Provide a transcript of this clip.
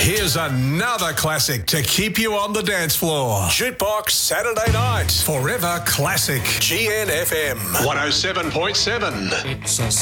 Here's another classic to keep you on the dance floor. Jukebox Saturday Night. Forever Classic. GNFM 107.7. It's a